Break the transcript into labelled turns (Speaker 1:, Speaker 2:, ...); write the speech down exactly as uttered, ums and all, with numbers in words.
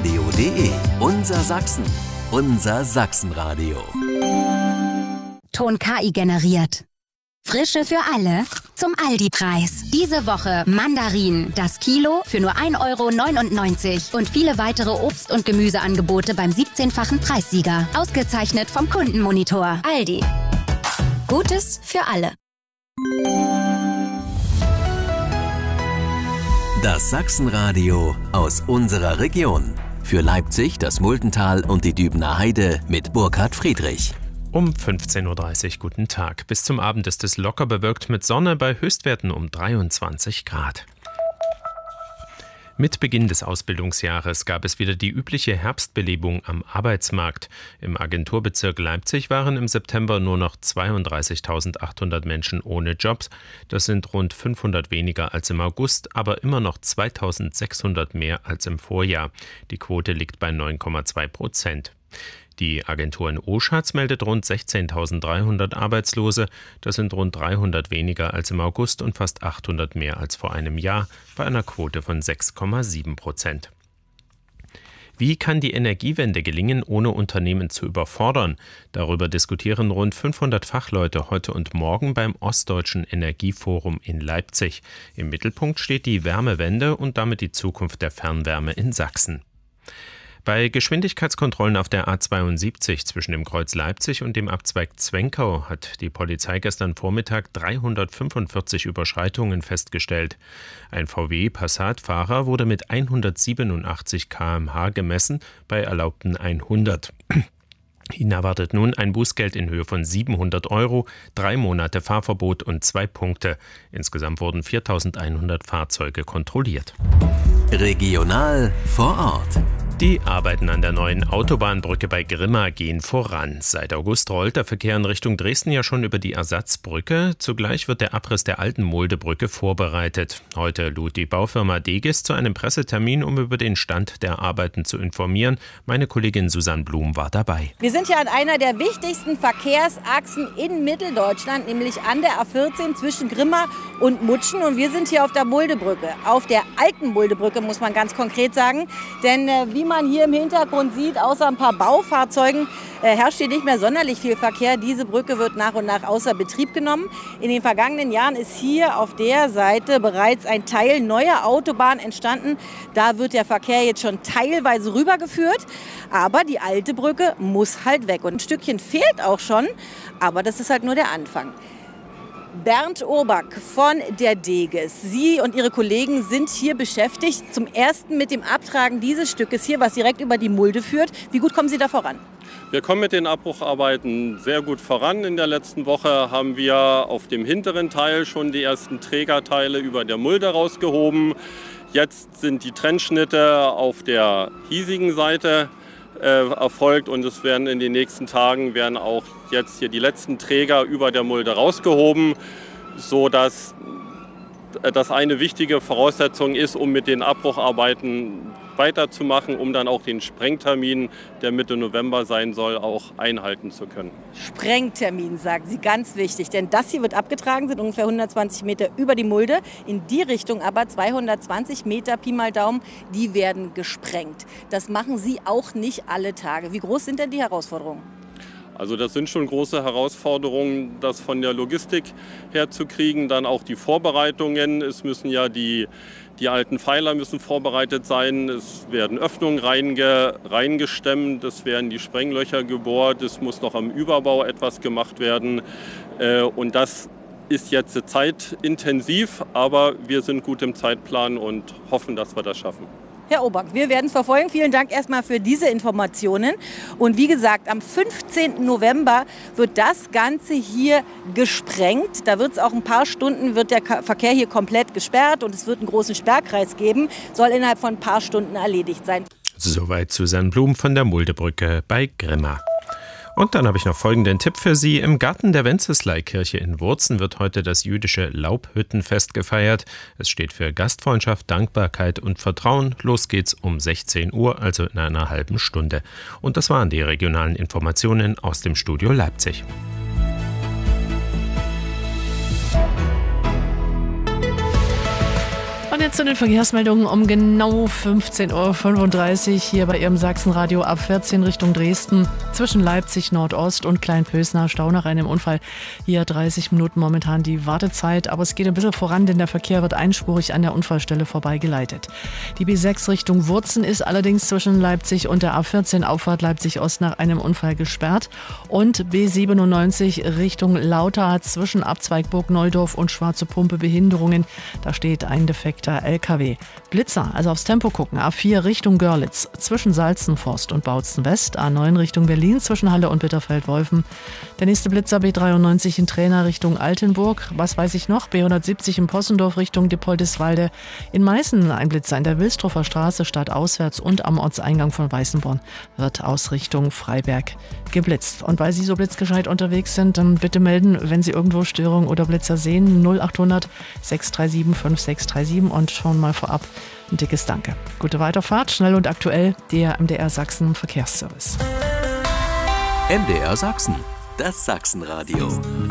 Speaker 1: sachsenradio punkt de. Unser Sachsen. Unser Sachsenradio.
Speaker 2: Ton K I generiert. Frische für alle zum Aldi-Preis. Diese Woche Mandarinen, das Kilo für nur ein Euro neunundneunzig und viele weitere Obst- und Gemüseangebote beim siebzehnfachen Preissieger. Ausgezeichnet vom Kundenmonitor. Aldi. Gutes für alle.
Speaker 1: Das Sachsenradio aus unserer Region. Für Leipzig, das Muldental und die Dübener Heide mit Burkhard Friedrich.
Speaker 3: Um fünfzehn Uhr dreißig, guten Tag. Bis zum Abend ist es locker bewölkt mit Sonne bei Höchstwerten um dreiundzwanzig Grad. Mit Beginn des Ausbildungsjahres gab es wieder die übliche Herbstbelebung am Arbeitsmarkt. Im Agenturbezirk Leipzig waren im September nur noch zweiunddreißigtausendachthundert Menschen ohne Jobs. Das sind rund fünfhundert weniger als im August, aber immer noch zweitausendsechshundert mehr als im Vorjahr. Die Quote liegt bei neun Komma zwei Prozent. Die Agentur in Oschatz meldet rund sechzehntausenddreihundert Arbeitslose. Das sind rund dreihundert weniger als im August und fast achthundert mehr als vor einem Jahr, bei einer Quote von sechs Komma sieben Prozent. Wie kann die Energiewende gelingen, ohne Unternehmen zu überfordern? Darüber diskutieren rund fünfhundert Fachleute heute und morgen beim Ostdeutschen Energieforum in Leipzig. Im Mittelpunkt steht die Wärmewende und damit die Zukunft der Fernwärme in Sachsen. Bei Geschwindigkeitskontrollen auf der A zweiundsiebzig zwischen dem Kreuz Leipzig und dem Abzweig Zwenkau hat die Polizei gestern Vormittag dreihundertfünfundvierzig Überschreitungen festgestellt. Ein V W Passat-Fahrer wurde mit hundertsiebenundachtzig Kilometer pro Stunde gemessen, bei erlaubten hundert. Ihn erwartet nun ein Bußgeld in Höhe von siebenhundert Euro, drei Monate Fahrverbot und zwei Punkte. Insgesamt wurden viertausendeinhundert Fahrzeuge kontrolliert.
Speaker 1: Regional vor Ort.
Speaker 3: Die Arbeiten an der neuen Autobahnbrücke bei Grimma gehen voran. Seit August rollt der Verkehr in Richtung Dresden ja schon über die Ersatzbrücke. Zugleich wird der Abriss der alten Muldebrücke vorbereitet. Heute lud die Baufirma Degis zu einem Pressetermin, um über den Stand der Arbeiten zu informieren. Meine Kollegin Susanne Blum war dabei.
Speaker 4: Wir sind hier an einer der wichtigsten Verkehrsachsen in Mitteldeutschland, nämlich an der A vierzehn zwischen Grimma und Mutschen. Und wir sind hier auf der Muldebrücke, auf der alten Muldebrücke, muss man ganz konkret sagen. Denn äh, wie man hier im Hintergrund sieht, außer ein paar Baufahrzeugen, äh, herrscht hier nicht mehr sonderlich viel Verkehr. Diese Brücke wird nach und nach außer Betrieb genommen. In den vergangenen Jahren ist hier auf der Seite bereits ein Teil neuer Autobahn entstanden. Da wird der Verkehr jetzt schon teilweise rübergeführt. Aber die alte Brücke muss halt weg. Und ein Stückchen fehlt auch schon, aber das ist halt nur der Anfang. Bernd Urback von der Degis. Sie und Ihre Kollegen sind hier beschäftigt. Zum ersten mit dem Abtragen dieses Stückes hier, was direkt über die Mulde führt. Wie gut kommen Sie da voran?
Speaker 5: Wir kommen mit den Abbrucharbeiten sehr gut voran. In der letzten Woche haben wir auf dem hinteren Teil schon die ersten Trägerteile über der Mulde rausgehoben. Jetzt sind die Trennschnitte auf der hiesigen Seite äh, erfolgt und es werden in den nächsten Tagen werden auch jetzt hier die letzten Träger über der Mulde rausgehoben, sodass das eine wichtige Voraussetzung ist, um mit den Abbrucharbeiten weiterzumachen, um dann auch den Sprengtermin, der Mitte November sein soll, auch einhalten zu können.
Speaker 4: Sprengtermin, sagen Sie, ganz wichtig, denn das hier wird abgetragen, sind ungefähr hundertzwanzig Meter über die Mulde. In die Richtung aber zweihundertzwanzig Meter, Pi mal Daumen, die werden gesprengt. Das machen Sie auch nicht alle Tage. Wie groß sind denn die Herausforderungen?
Speaker 5: Also das sind schon große Herausforderungen, das von der Logistik her zu kriegen. Dann auch die Vorbereitungen. Es müssen ja die, die alten Pfeiler müssen vorbereitet sein. Es werden Öffnungen reinge, reingestemmt. Es werden die Sprenglöcher gebohrt. Es muss noch am Überbau etwas gemacht werden. Und das ist jetzt zeitintensiv, aber wir sind gut im Zeitplan und hoffen, dass wir das schaffen.
Speaker 4: Herr Urback, wir werden es verfolgen. Vielen Dank erstmal für diese Informationen. Und wie gesagt, am fünfzehnten November wird das Ganze hier gesprengt. Da wird es auch ein paar Stunden, wird der Verkehr hier komplett gesperrt und es wird einen großen Sperrkreis geben. Soll innerhalb von ein paar Stunden erledigt sein.
Speaker 3: Soweit Susanne Blum von der Muldebrücke bei Grimma. Und dann habe ich noch folgenden Tipp für Sie. Im Garten der Wenceslaikirche in Wurzen wird heute das jüdische Laubhüttenfest gefeiert. Es steht für Gastfreundschaft, Dankbarkeit und Vertrauen. Los geht's um sechzehn Uhr, also in einer halben Stunde. Und das waren die regionalen Informationen aus dem Studio Leipzig.
Speaker 6: Und jetzt zu den Verkehrsmeldungen um genau fünfzehn Uhr fünfunddreißig hier bei Ihrem Sachsenradio ab vierzehn Richtung Dresden zwischen Leipzig Nordost und Kleinpösner. Stau nach einem Unfall. Hier dreißig Minuten momentan die Wartezeit, aber es geht ein bisschen voran, denn der Verkehr wird einspurig an der Unfallstelle vorbeigeleitet. Die B sechs Richtung Wurzen ist allerdings zwischen Leipzig und der A vierzehn Auffahrt Leipzig-Ost nach einem Unfall gesperrt und B siebenundneunzig Richtung Lauter zwischen Abzweig Burg-Neuldorf und Schwarze Pumpe Behinderungen. Da steht ein defekter L K W. Blitzer, also aufs Tempo gucken. A vier Richtung Görlitz zwischen Salzenforst und Bautzen West. A neun Richtung Berlin zwischen Halle und Bitterfeld-Wolfen. Der nächste Blitzer B dreiundneunzig in Trainer Richtung Altenburg. Was weiß ich noch? B hundertsiebzig in Possendorf Richtung Diepoldiswalde. In Meißen ein Blitzer in der Wilstroffer Straße stadtauswärts und am Ortseingang von Weißenborn wird aus Richtung Freiberg geblitzt. Und weil Sie so blitzgescheit unterwegs sind, dann bitte melden, wenn Sie irgendwo Störungen oder Blitzer sehen. null achthundert sechs drei sieben fünf sechs drei sieben und schon mal vorab ein dickes Danke. Gute Weiterfahrt, schnell und aktuell, der M D R Sachsen Verkehrsservice.
Speaker 1: M D R Sachsen, das Sachsenradio.